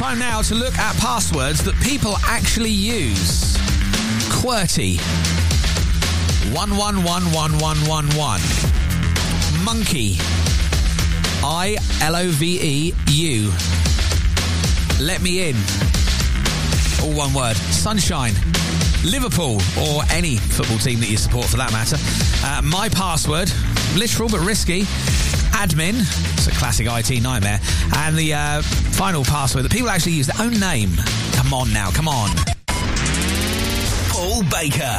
Time now to look at passwords that people actually use. QWERTY. 111111. Monkey. ILOVEU. Let me in. All one word. Sunshine. Liverpool, or any football team that you support for that matter. My password, literal but risky. Admin, it's a classic IT nightmare. And the final password that people actually use their own name. Come on now, come on. Paul Baker.